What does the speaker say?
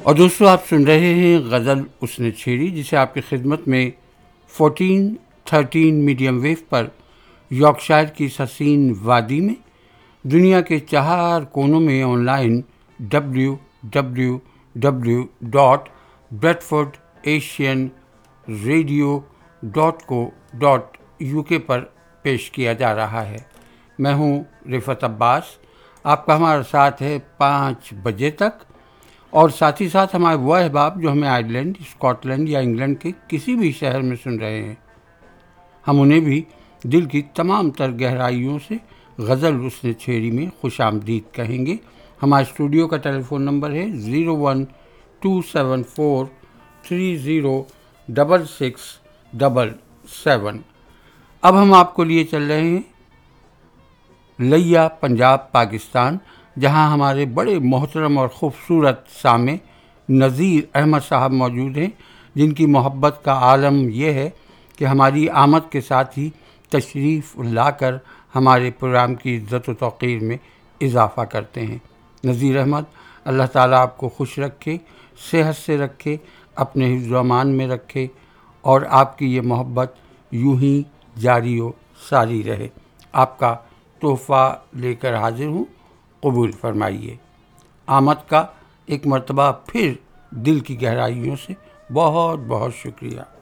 اور دوستو آپ سن رہے ہیں غزل اس نے چھیڑی، جسے آپ کی خدمت میں 1413 میڈیم ویو پر یارکشائر کی حسین وادی میں دنیا کے 4 کونوں میں آن لائن www.bradfordasianradio.co.uk پر پیش کیا جا رہا ہے۔ میں ہوں رفعت عباس، آپ کا ہمارا ساتھ ہے 5 بجے تک، اور ساتھ ہی ساتھ ہمارے وہ احباب جو ہمیں آئرلینڈ، اسکاٹ لینڈ یا انگلینڈ کے کسی بھی شہر میں سن رہے ہیں، ہم انہیں بھی دل کی تمام تر گہرائیوں سے غزل اس نے چھیڑی میں خوش آمدید کہیں گے۔ ہمارے اسٹوڈیو کا ٹیلی فون نمبر ہے 01274306677۔ اب ہم آپ کو لیے چل رہے ہیں لیا، پنجاب، پاکستان، جہاں ہمارے بڑے محترم اور خوبصورت سامع نذیر احمد صاحب موجود ہیں، جن کی محبت کا عالم یہ ہے کہ ہماری آمد کے ساتھ ہی تشریف لا کر ہمارے پروگرام کی عزت و توقیر میں اضافہ کرتے ہیں۔ نذیر احمد، اللہ تعالیٰ آپ کو خوش رکھے، صحت سے رکھے، اپنے حفظ و امان میں رکھے، اور آپ کی یہ محبت یوں ہی جاری و ساری رہے۔ آپ کا تحفہ لے کر حاضر ہوں، قبول فرمائیے۔ آمد کا ایک مرتبہ پھر دل کی گہرائیوں سے بہت بہت شکریہ۔